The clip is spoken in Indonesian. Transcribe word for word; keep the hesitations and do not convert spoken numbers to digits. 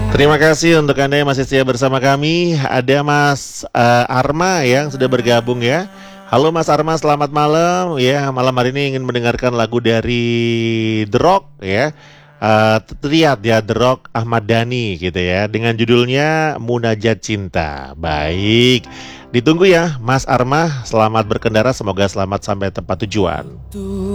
Terima kasih untuk Anda yang masih setia bersama kami. Ada Mas eh, Arma yang sudah bergabung ya. Halo Mas Arma, selamat malam. Ya, malam hari ini ingin mendengarkan lagu dari The Rock ya. Eh, Triad ya, The Rock Ahmad Dhani gitu ya. Dengan judulnya Munajat Cinta. Baik. Ditunggu ya Mas Arma. Selamat berkendara, semoga selamat sampai tempat tujuan.